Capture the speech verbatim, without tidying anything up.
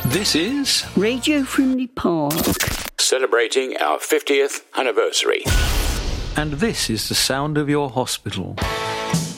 This is Radio Frimley Park, celebrating our fiftieth anniversary. And this is the sound of your hospital.